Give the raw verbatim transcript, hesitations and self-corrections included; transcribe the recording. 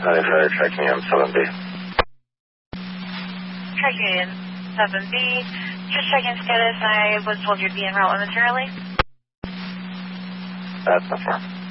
ninety-five, tracking M seven B. Tracking in seven B. Just checking status. I was told you'd be en route momentarily. That's confirmed.